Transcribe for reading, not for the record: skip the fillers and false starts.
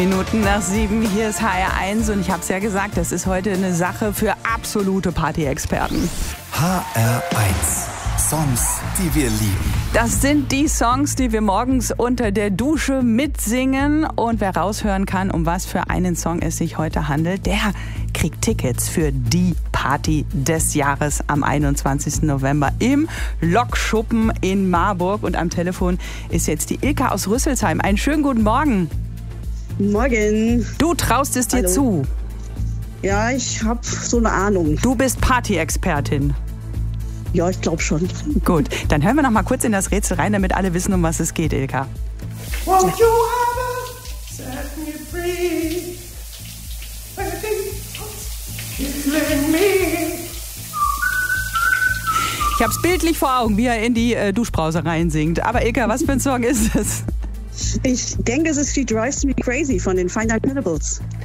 Minuten nach 7, hier ist HR1 und ich habe es ja gesagt, das ist heute eine Sache für absolute Party-Experten. HR1, Songs, die wir lieben. Das sind die Songs, die wir morgens unter der Dusche mitsingen, und wer raushören kann, um was für einen Song es sich heute handelt, der kriegt Tickets für die Party des Jahres am 21. November im Lokschuppen in Marburg. Und am Telefon ist jetzt die Ilka aus Rüsselsheim. Einen schönen guten Morgen. Morgen. Du traust es dir zu. Ja, ich habe so eine Ahnung. Du bist Party-Expertin. Ja, ich glaube schon. Gut, dann hören wir noch mal kurz in das Rätsel rein, damit alle wissen, um was es geht, Ilka. Won't you ever set me free? Killing me. Ich hab's bildlich vor Augen, wie er in die Duschbrause reinsingt. Aber Ilka, was für ein Song ist es? Ich denke, es ist She Drives Me Crazy von den Fine Cannibals.